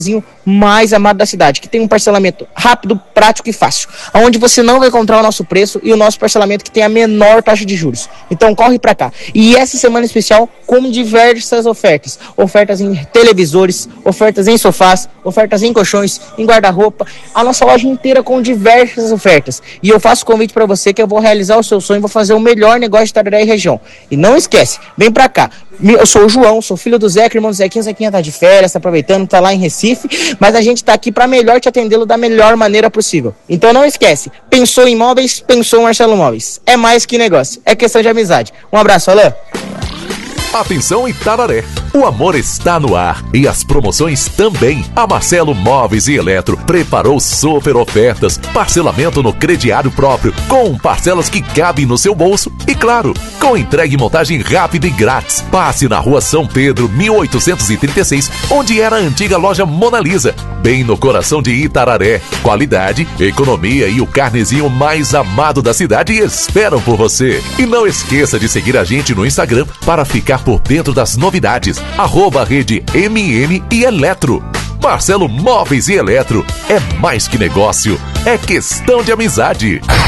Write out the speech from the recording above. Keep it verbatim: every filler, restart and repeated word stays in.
mais amado da cidade, que tem um parcelamento rápido, prático e fácil, onde você não vai encontrar o nosso preço e o nosso parcelamento que tem a menor taxa de juros. Então corre pra cá. E essa semana especial com diversas ofertas, ofertas em televisores, ofertas em sofás, ofertas em colchões, em guarda-roupa, a nossa loja inteira com diversas ofertas. E eu faço convite para você que eu vou realizar o seu sonho, vou fazer o melhor negócio de Itararé e região. E não esquece, vem pra cá. Eu sou o João, sou filho do Zeca, irmão do Zequinha. O Zequinha tá de férias, tá aproveitando, tá lá em Recife, mas a gente tá aqui pra melhor te atendê-lo da melhor maneira possível. Então não esquece, pensou em móveis, pensou Marcelo Móveis. É mais que negócio, é questão de amizade. Um abraço, Alain. Atenção Itararé, o amor está no ar e as promoções também. A Marcelo Móveis e Eletro preparou super ofertas, parcelamento no crediário próprio, com parcelas que cabem no seu bolso e claro, com entrega e montagem rápida e grátis. Passe na rua São Pedro, mil oitocentos e trinta e seis, onde era a antiga loja Mona Lisa, bem no coração de Itararé. Qualidade, economia e o carnezinho mais amado da cidade esperam por você. E não esqueça de seguir a gente no Instagram para ficar por dentro das novidades. Arroba rede M M e Eletro. Marcelo Móveis e Eletro. É mais que negócio, é questão de amizade.